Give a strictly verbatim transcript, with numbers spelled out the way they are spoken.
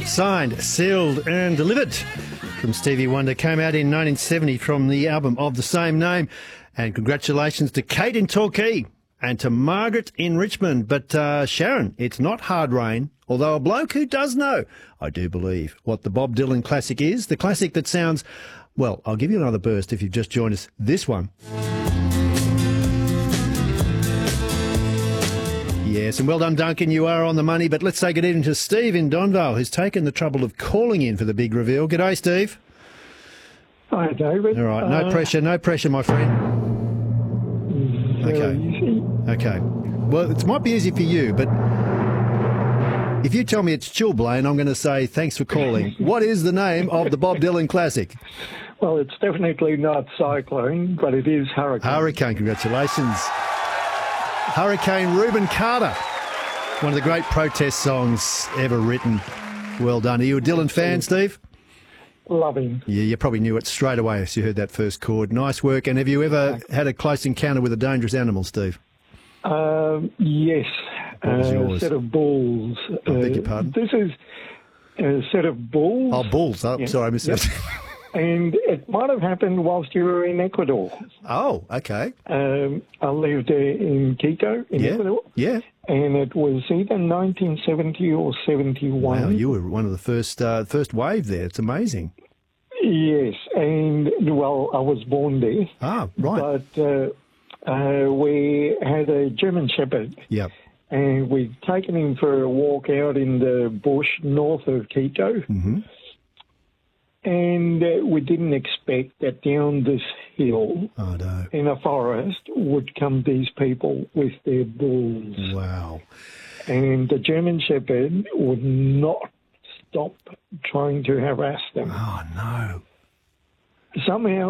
Signed, sealed and delivered from Stevie Wonder. Came out in nineteen seventy from the album of the same name. And congratulations to Kate in Torquay and to Margaret in Richmond. But uh, Sharon, it's not Hard Rain, although a bloke who does know, I do believe, what the Bob Dylan classic is. The classic that sounds, well, I'll give you another burst if you've just joined us. This one. Yes, and well done, Duncan. You are on the money. But let's say good evening to Steve in Donvale, who's taken the trouble of calling in for the big reveal. G'day, Steve. Hi, David. All right, no uh, pressure, no pressure, my friend. Okay. Easy. Okay. Well, it might be easy for you, but if you tell me it's Chilblain, I'm going to say thanks for calling. What is the name of the Bob Dylan classic? Well, it's definitely not Cyclone, but it is Hurricane. Hurricane, congratulations. Hurricane Reuben Carter, one of the great protest songs ever written. Well done. Are you a Dylan fan, Steve? Love him. Yeah, you probably knew it straight away as you heard that first chord. Nice work. And have you ever had a close encounter with a dangerous animal, Steve? Um, yes. What was uh, yours? A set of bulls. I beg uh, your pardon? This is a set of bulls. Oh, bulls. Oh, yeah. Sorry, I missed yep. that. And it might have happened whilst you were in Ecuador. Oh, okay. Um, I lived uh, in Quito, in yeah. Ecuador. Yeah. And it was either nineteen seventy or seventy-one. Wow, you were one of the first uh, first wave there. It's amazing. Yes, and, well, I was born there. Ah, right. But uh, uh, we had a German Shepherd. Yep. And we'd taken him for a walk out in the bush north of Quito. Mm-hmm. And uh, we didn't expect that down this hill oh, no. in a forest would come these people with their bulls. Wow. And the German Shepherd would not stop trying to harass them. Oh, no. Somehow